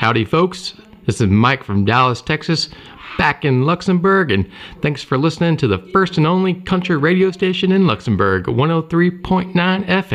Howdy, folks. This is Mike from Dallas, Texas, back in Luxembourg, and thanks for listening to the first and only country radio station in Luxembourg, 103.9 FM.